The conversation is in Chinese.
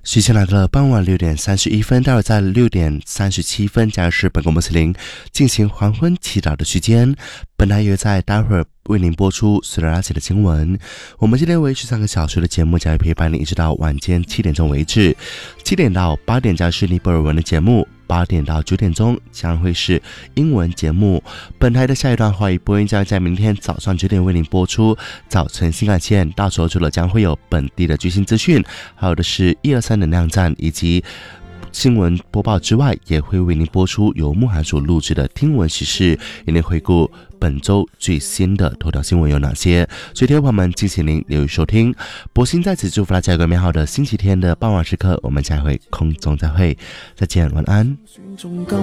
时间来到了傍晚6点31分，待会在6点37分将是本国穆斯林进行黄昏祈祷的时间。本来也在待会儿为您播出随着拉起的经文。我们今天维持3个小时的节目，将会陪伴你一直到晚间7点钟为止。7点到8点将是尼泊尔文的节目。8点到9点钟将会是英文节目。本台的下一段华语播音将在明天早上9点为您播出早晨新干线，到时候除了将会有本地的最新资讯，还有的是123能量站以及新闻播报之外，也会为您播出由慕寒所录制的听闻时事，也能回顾本周最新的头条新闻有哪些。所以听众朋友们，敬请您留意收听。博鑫在此祝福大家一个美好的星期天的傍晚时刻，我们下回空中再会，再见，晚安。